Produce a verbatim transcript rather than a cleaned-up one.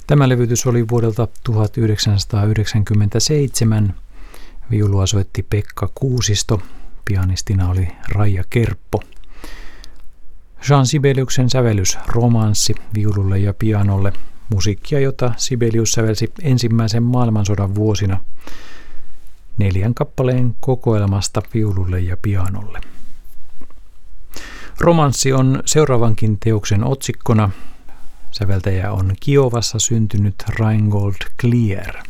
Tämä levytys oli vuodelta tuhatyhdeksänsataayhdeksänkymmentäseitsemän. Viulua soitti Pekka Kuusisto, pianistina oli Raija Kerppo. Jean Sibeliuksen sävellys Romanssi viululle ja pianolle, musiikkia, jota Sibelius sävelsi ensimmäisen maailmansodan vuosina neljän kappaleen kokoelmasta viululle ja pianolle. Romanssi on seuraavankin teoksen otsikkona. Säveltäjä on Kiovassa syntynyt Reingold Klier.